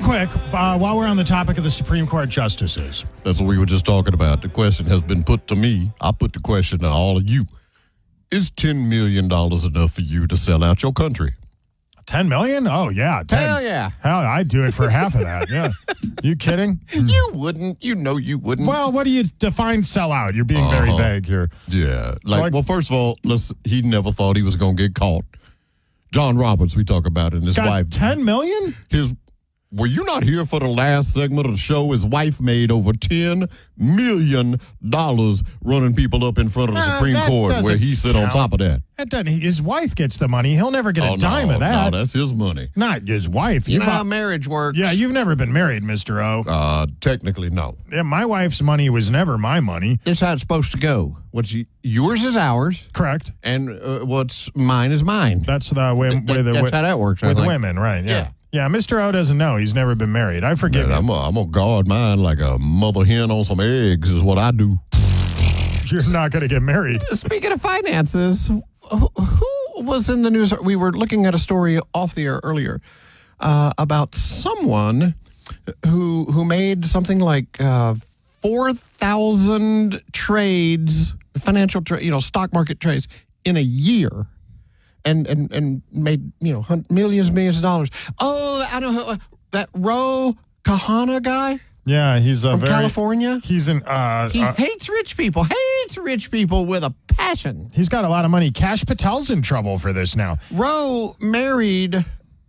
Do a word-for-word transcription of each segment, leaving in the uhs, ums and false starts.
quick, uh, while we're on the topic of the Supreme Court justices. That's what we were just talking about. The question has been put to me. I put the question to all of you. Is ten million dollars enough for you to sell out your country? ten million dollars? Oh, yeah. ten. Hell yeah. Hell, I'd do it for half of that. Yeah. You kidding? You wouldn't. You know you wouldn't. Well, what do you define sell out? You're being very Uh-huh. vague here. Yeah. Like, Like- well, first of all, let's. He never thought he was going to get caught. John Roberts, we talk about, and his Got wife. ten million dollars? His. Were you not here for the last segment of the show? His wife made over ten million dollars running people up in front of the Uh, Supreme that Court, where doesn't he sit on count. top of that. That doesn't, his wife gets the money. He'll never get a Oh, dime no, of that. No, that's his money. Not his wife. You You've know how al- marriage works. yeah, you've never been married, Mister O. Uh, technically, no. Yeah, my wife's money was never my money. This is how it's supposed to go. What's y- yours is ours, Correct. and uh, what's mine is mine. That's the way, Th- way the that's wi- how that works. I with think. women, right? Yeah. Yeah. Yeah, Mister O doesn't know. He's never been married. I forgive Man, him. I'm a, I'm gonna guard mine like a mother hen on some eggs is what I do. You're not going to get married. Speaking of finances, who, who was in the news? We were looking at a story off the air earlier uh, about someone who who made something like uh, four thousand trades, financial, tra- you know, stock market trades in a year. And, and and made, you know, hun- millions, millions of dollars. Oh, I don't know. That Ro Kahana guy Yeah, he's a from very California. He's an uh, He uh hates rich people, hates rich people with a passion. he's got a lot of money. Cash Patel's in trouble for this now. Ro married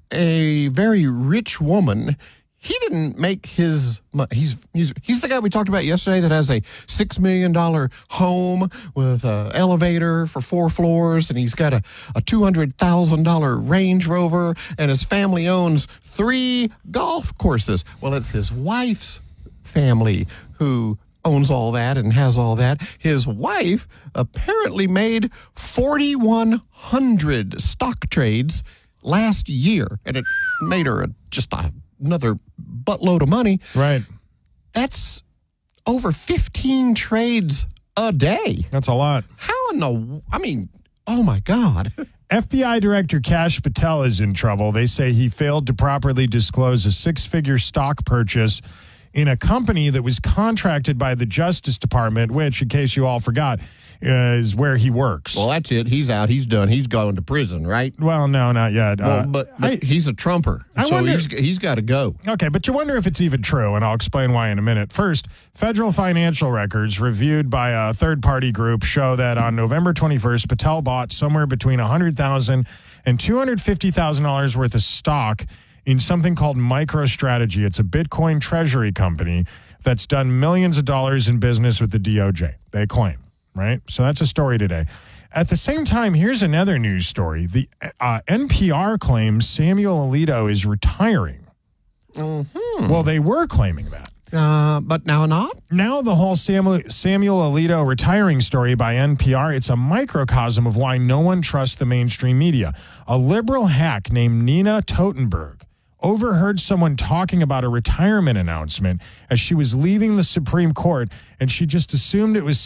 a very rich woman. He didn't make his mo- he's he's he's the guy we talked about yesterday that has a six million dollar home with an elevator for four floors, and he's got a, a two hundred thousand dollar Range Rover, and his family owns three golf courses. Well, it's his wife's family who owns all that and has all that. His wife apparently made forty-one hundred stock trades last year, and it made her a, just a, another buttload of money. Right. That's over fifteen trades a day. That's a lot. How in the, I mean, oh my God. F B I Director Cash Patel is in trouble. They say he failed to properly disclose a six-figure stock purchase in a company that was contracted by the Justice Department, which, in case you all forgot, is where he works. Well, that's it. He's out. He's done. He's going to prison, right? Well, no, not yet. Well, Uh, but, but I- he's a Trumper, I so wonder- he's he's got to go. Okay, but you wonder if it's even true, and I'll explain why in a minute. First, federal financial records reviewed by a third-party group show that on November twenty-first, Patel bought somewhere between one hundred thousand dollars and two hundred fifty thousand dollars worth of stock in something called MicroStrategy. It's a Bitcoin treasury company that's done millions of dollars in business with the D O J, they claim, right? So that's a story today. At the same time, here's another news story. The uh, N P R claims Samuel Alito is retiring. Mm-hmm. Well, they were claiming that. Uh, but now not? Now the whole Samuel, Samuel Alito retiring story by N P R, it's a microcosm of why no one trusts the mainstream media. A liberal hack named Nina Totenberg overheard someone talking about a retirement announcement as she was leaving the Supreme Court, and she just assumed it was